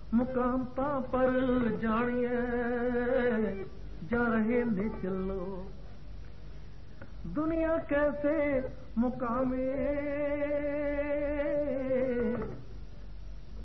मुकाम पा पर जानिए जा रहे ने चलो दुनिया कैसे मुकामे